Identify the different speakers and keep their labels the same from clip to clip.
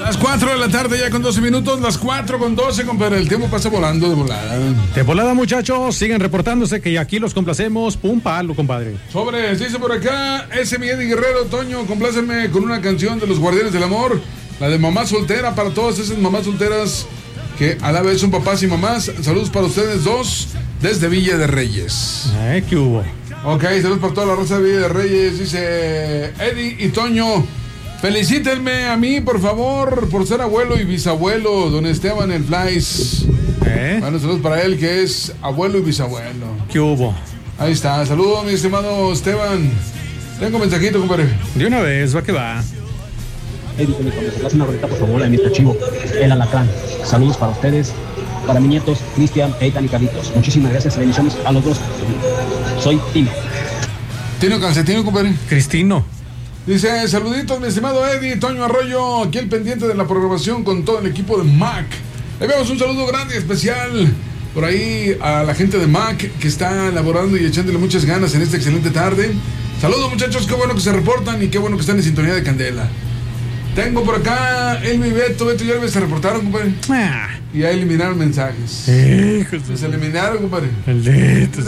Speaker 1: Las 4 de la tarde ya con 12 minutos, las 4 con 12, compadre. El tiempo pasa volando de volada.
Speaker 2: De volada, muchachos, sigan reportándose que aquí los complacemos. Pum palo, compadre.
Speaker 1: Sobres, dice por acá, ese mi Eddie Guerrero, Toño, compláceme con una canción de los Guardianes del Amor, la de Mamá Soltera, para todas esas mamás solteras que a la vez son papás y mamás. Saludos para ustedes dos, desde Villa de Reyes.
Speaker 2: ¿Qué hubo?
Speaker 1: Ok, saludos para toda la raza de Villa de Reyes. Dice Eddie y Toño, felicítenme a mí, por favor, por ser abuelo y bisabuelo, don Esteban el Flies. Bueno, saludos para él, que es abuelo y bisabuelo.
Speaker 2: ¿Qué hubo?
Speaker 1: Ahí está, saludos, mi estimado Esteban. Tengo un mensajito, compadre.
Speaker 2: De una vez, va que va.
Speaker 3: Eddie, haz una rolita, por favor, de mi archivo, El Alacrán. Saludos para ustedes, para mis nietos, Cristian, Eitan y Carlitos. Muchísimas gracias, bendiciones a los dos. Soy Tino.
Speaker 1: Tino Calcetino, compadre.
Speaker 2: Cristino.
Speaker 1: Dice, saluditos, mi estimado Eddie, Toño Arroyo, aquí el pendiente de la programación con todo el equipo de Mac. Le enviamos un saludo grande y especial por ahí a la gente de Mac que está laborando y echándole muchas ganas en esta excelente tarde. Saludos, muchachos, qué bueno que se reportan y qué bueno que están en sintonía de Candela. Tengo por acá Elmi, Beto y Elvis se reportaron, compadre. Y ahí eliminaron mensajes. Se eliminaron, compadre.
Speaker 2: Malditos.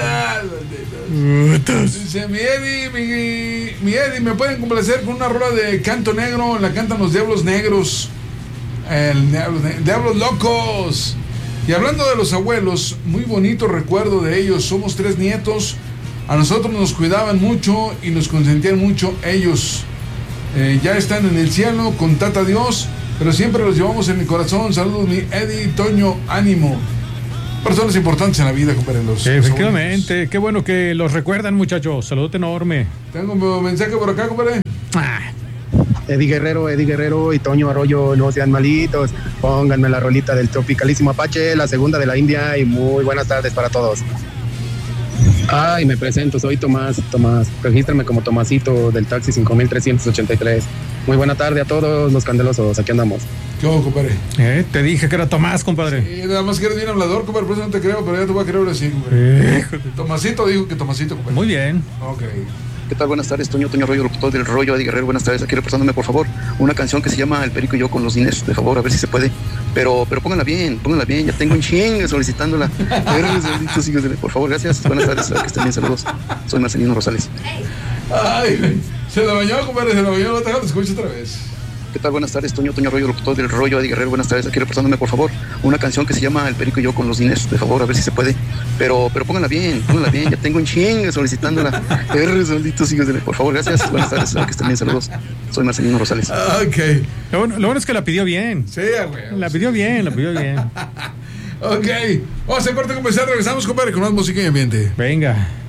Speaker 1: Dice, mi Eddie, ¿me pueden complacer con una rola de Canto Negro? La cantan los Diablos Negros. Diablos Locos. Y hablando de los abuelos, muy bonito recuerdo de ellos. Somos 3 nietos. A nosotros nos cuidaban mucho y nos consentían mucho ellos. Ya están en el cielo con Tata Dios, pero siempre los llevamos en mi corazón. Saludos, mi Eddie, Toño, ánimo. Personas importantes en la vida, compadre.
Speaker 2: Efectivamente, qué bueno que los recuerdan, muchachos. Saludote enorme.
Speaker 1: Tengo un mensaje por acá, compadre.
Speaker 4: Eddie Guerrero y Toño Arroyo, no sean malitos. Pónganme la rolita del Tropicalísimo Apache, la segunda de la India, y muy buenas tardes para todos. Ay, me presento, soy Tomás. Regístrame como Tomasito del taxi 5383. Muy buena tarde a todos los candelosos, aquí andamos.
Speaker 1: ¿Qué hago, compadre?
Speaker 2: Te dije que era Tomás, compadre.
Speaker 1: Sí, nada más que eres bien hablador, compadre, por eso no te creo, pero ya te voy a creer ahora sí, compadre. Tomasito dijo que Tomasito, compadre.
Speaker 2: Muy bien.
Speaker 1: Ok.
Speaker 5: ¿Qué tal? Buenas tardes, Toño Arroyo, locutor del Rollo, Eddie Guerrero. Buenas tardes, aquí reportándome, por favor, una canción que se llama El Perico y yo con los Diners, de favor, a ver si se puede. Pero pónganla bien, ya tengo un chingue solicitándola. Por favor, gracias, buenas tardes, que estén bien, saludos. Soy Marcelino Rosales.
Speaker 1: Ay, se la bañó, compadre, no te escucho otra vez.
Speaker 5: ¿Qué tal? Buenas tardes, Toño Arroyo, locutor del Rollo, Eddie Guerrero. Buenas tardes, aquí reportándome, por favor, una canción que se llama El Perico y yo con los Diners, de favor, a ver si se puede. Pero pónganla bien, ya tengo un chingue solicitándola. Por favor, gracias, buenas tardes, que estén bien, saludos. Soy Marcelino Rosales.
Speaker 1: Ok.
Speaker 2: Lo bueno es que la pidió bien.
Speaker 1: Sí, güey.
Speaker 2: La pidió bien.
Speaker 1: Ok. Vamos a corte comercial, regresamos, compadre, con más música y ambiente.
Speaker 2: Venga.